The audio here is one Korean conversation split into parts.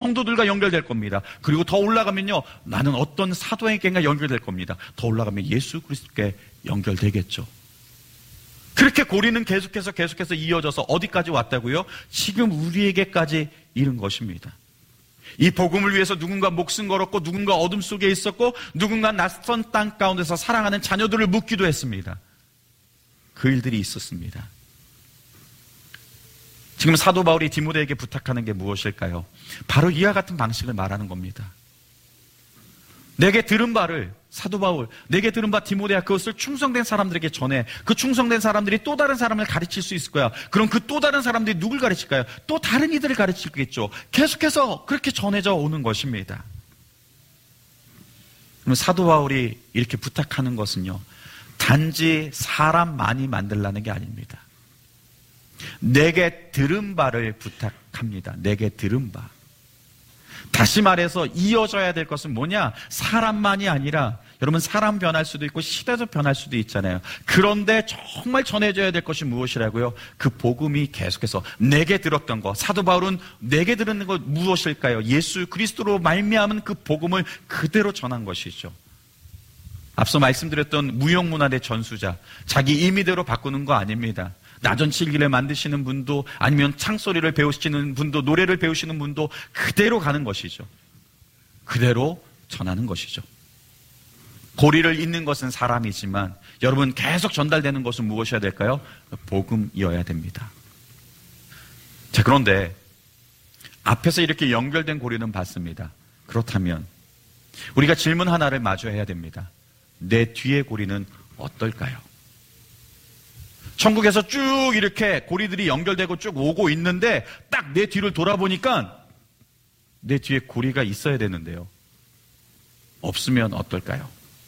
성도들과 연결될 겁니다. 그리고 더 올라가면요, 나는 어떤 사도에게가 연결될 겁니다. 더 올라가면 예수 그리스도께 연결되겠죠. 그렇게 고리는 계속해서 이어져서 어디까지 왔다고요? 지금 우리에게까지 이른 것입니다. 이 복음을 위해서 누군가 목숨 걸었고, 누군가 어둠 속에 있었고, 누군가 낯선 땅 가운데서 사랑하는 자녀들을 묻기도 했습니다. 그 일들이 있었습니다. 지금 사도 바울이 디모데에게 부탁하는 게 무엇일까요? 바로 이와 같은 방식을 말하는 겁니다. 내게 들은 바를, 사도 바울, 내게 들은 바 디모데야, 그것을 충성된 사람들에게 전해. 그 충성된 사람들이 또 다른 사람을 가르칠 수 있을 거야. 그럼 그 또 다른 사람들이 누굴 가르칠까요? 또 다른 이들을 가르치겠죠. 계속해서 그렇게 전해져 오는 것입니다. 그럼 사도 바울이 이렇게 부탁하는 것은요, 단지 사람 많이 만들라는 게 아닙니다. 내게 들은 바를 부탁합니다. 내게 들은 바. 다시 말해서 이어져야 될 것은 뭐냐? 사람만이 아니라, 여러분, 사람 변할 수도 있고 시대도 변할 수도 있잖아요. 그런데 정말 전해져야 될 것이 무엇이라고요? 그 복음이 계속해서 내게 들었던 것, 사도 바울은 내게 들은 것 무엇일까요? 예수 그리스도로 말미암은 그 복음을 그대로 전한 것이죠. 앞서 말씀드렸던 무형문화대 전수자, 자기 임의대로 바꾸는 거 아닙니다. 나전칠기를 만드시는 분도, 아니면 창소리를 배우시는 분도, 노래를 배우시는 분도 그대로 가는 것이죠. 그대로 전하는 것이죠. 고리를 잇는 것은 사람이지만 여러분, 계속 전달되는 것은 무엇이어야 될까요? 복음이어야 됩니다. 자, 그런데 앞에서 이렇게 연결된 고리는 봤습니다. 그렇다면 우리가 질문 하나를 마저 해야 됩니다. 내 뒤의 고리는 어떨까요? 천국에서 쭉 이렇게 고리들이 연결되고 쭉 오고 있는데 딱 내 뒤를 돌아보니까 내 뒤에 고리가 있어야 되는데요, 없으면 어떨까요?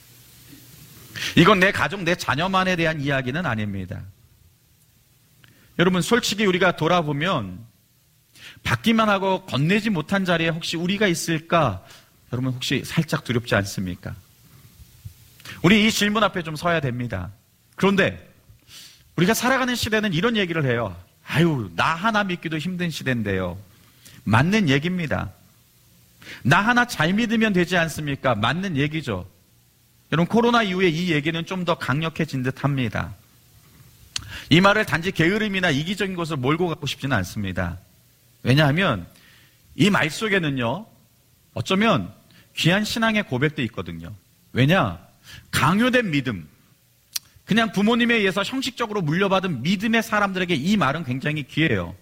이건 내 가족, 내 자녀만에 대한 이야기는 아닙니다. 여러분, 솔직히 우리가 돌아보면 받기만 하고 건네지 못한 자리에 혹시 우리가 있을까? 여러분, 혹시 살짝 두렵지 않습니까? 우리 이 질문 앞에 좀 서야 됩니다. 그런데 우리가 살아가는 시대는 이런 얘기를 해요. 아유, 나 하나 믿기도 힘든 시대인데요. 맞는 얘기입니다. 나 하나 잘 믿으면 되지 않습니까? 맞는 얘기죠. 여러분, 코로나 이후에 이 얘기는 좀 더 강력해진 듯 합니다. 이 말을 단지 게으름이나 이기적인 것을 몰고 가고 싶지는 않습니다. 왜냐하면 이 말 속에는요, 어쩌면 귀한 신앙의 고백도 있거든요. 왜냐? 강요된 믿음, 그냥 부모님에 의해서 형식적으로 물려받은 믿음의 사람들에게 이 말은 굉장히 귀해요.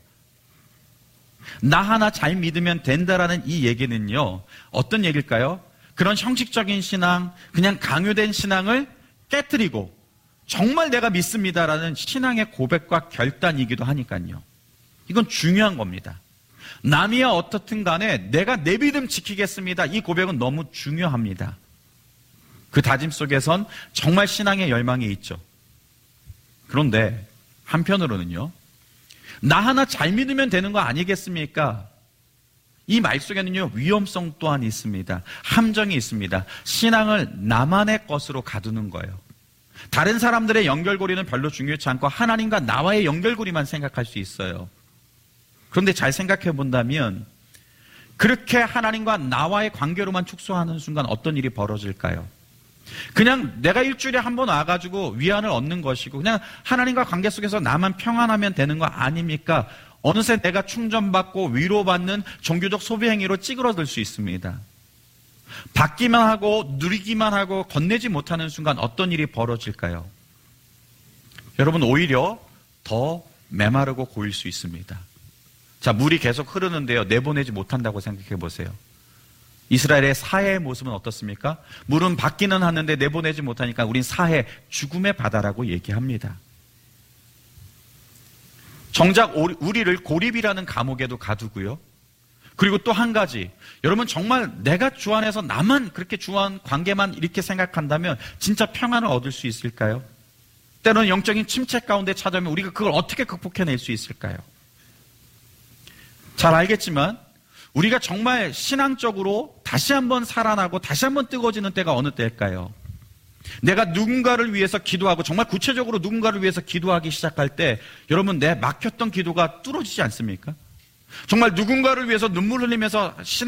나 하나 잘 믿으면 된다라는 이 얘기는요, 어떤 얘기일까요? 그런 형식적인 신앙, 그냥 강요된 신앙을 깨트리고 정말 내가 믿습니다라는 신앙의 고백과 결단이기도 하니까요. 이건 중요한 겁니다. 남이야 어떻든 간에 내가 내 믿음 지키겠습니다. 이 고백은 너무 중요합니다. 그 다짐 속에선 정말 신앙의 열망이 있죠. 그런데 한편으로는요, 나 하나 잘 믿으면 되는 거 아니겠습니까? 이 말 속에는요, 위험성 또한 있습니다. 함정이 있습니다. 신앙을 나만의 것으로 가두는 거예요. 다른 사람들의 연결고리는 별로 중요치 않고 하나님과 나와의 연결고리만 생각할 수 있어요. 그런데 잘 생각해 본다면 그렇게 하나님과 나와의 관계로만 축소하는 순간 어떤 일이 벌어질까요? 그냥 내가 일주일에 한 번 와가지고 위안을 얻는 것이고 그냥 하나님과 관계 속에서 나만 평안하면 되는 거 아닙니까? 어느새 내가 충전받고 위로받는 종교적 소비 행위로 찌그러들 수 있습니다. 받기만 하고 누리기만 하고 건네지 못하는 순간 어떤 일이 벌어질까요? 여러분, 오히려 더 메마르고 고일 수 있습니다. 자, 물이 계속 흐르는데요, 내보내지 못한다고 생각해 보세요. 이스라엘의 사해의 모습은 어떻습니까? 물은 받기는 하는데 내보내지 못하니까 우린 사해, 죽음의 바다라고 얘기합니다. 정작 우리를 고립이라는 감옥에도 가두고요. 그리고 또 한 가지, 여러분, 정말 내가 주 안에서 나만 그렇게 주 안 관계만 이렇게 생각한다면 진짜 평안을 얻을 수 있을까요? 때로는 영적인 침체 가운데 찾아오면 우리가 그걸 어떻게 극복해낼 수 있을까요? 잘 알겠지만 우리가 정말 신앙적으로 다시 한번 살아나고 다시 한번 뜨거워지는 때가 어느 때일까요? 내가 누군가를 위해서 기도하고 정말 구체적으로 누군가를 위해서 기도하기 시작할 때 여러분, 내 막혔던 기도가 뚫어지지 않습니까? 정말 누군가를 위해서 눈물 흘리면서